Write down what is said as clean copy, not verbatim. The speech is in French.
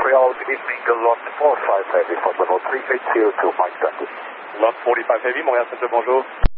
Montreal, good evening, lot 45 heavy for level 3802, Mike 20. Lot 45 Heavy, Montréal Centre, bonjour.